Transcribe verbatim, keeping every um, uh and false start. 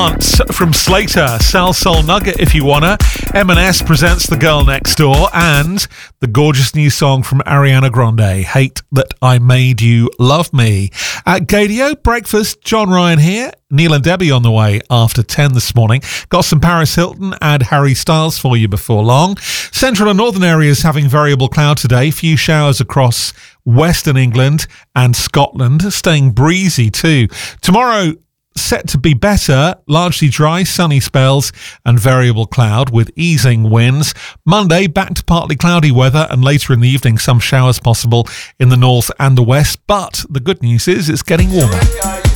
From Slater, Sal Soul Nugget if you wanna. M and S presents The Girl Next Door, and the gorgeous new song from Ariana Grande, Hate That I Made You Love Me. At Gadio, breakfast, John Ryan here. Neil and Debbie on the way after ten this morning. Got some Paris Hilton and Harry Styles for you before long. Central and northern areas having variable cloud today. Few showers across western England and Scotland. Staying breezy too. Tomorrow, set to be better, largely dry, sunny spells and variable cloud with easing winds. Monday, back to partly cloudy weather, and later in the evening some showers possible in the north and the west. But the good news is it's getting warmer.